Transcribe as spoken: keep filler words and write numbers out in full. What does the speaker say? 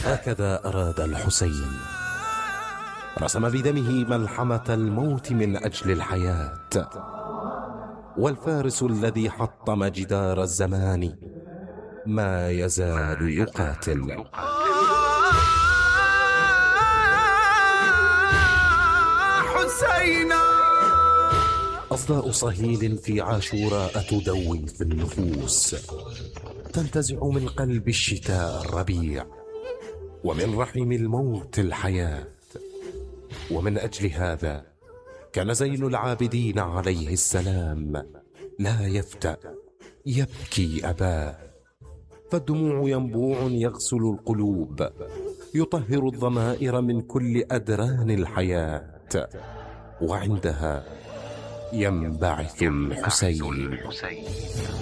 هكذا أراد الحسين، رسم بدمه ملحمة الموت من أجل الحياة. والفارس الذي حطم جدار الزمان ما يزال يقاتل. حسينا أصداء صهيل في عاشوراء تدوي في النفوس، تنتزع من قلب الشتاء الربيع، ومن رحم الموت الحياة. ومن أجل هذا كان زين العابدين عليه السلام لا يفتأ يبكي أباه، فالدموع ينبوع يغسل القلوب، يطهر الضمائر من كل أدران الحياة، وعندها ينبعث الحسين.